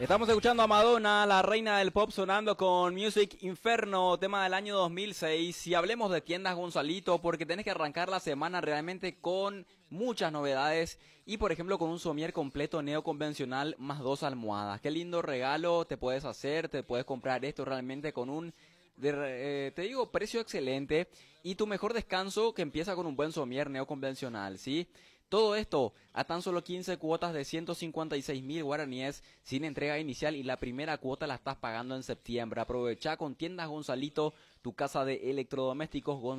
Estamos escuchando a Madonna, la reina del pop, sonando con Music Inferno, tema del año 2006. Y hablemos de tiendas Gonzalito, porque tenés que arrancar la semana realmente con muchas novedades. Y por ejemplo con un somier completo neoconvencional más 2 almohadas. Qué lindo regalo te puedes hacer, te puedes comprar esto realmente con un... te digo, precio excelente y tu mejor descanso que empieza con un buen somier neoconvencional, ¿sí? Todo esto a tan solo 15 cuotas de 156.000 guaraníes sin entrega inicial y la primera cuota la estás pagando en septiembre. Aprovecha con Tiendas Gonzalito, tu casa de electrodomésticos Gonzalito.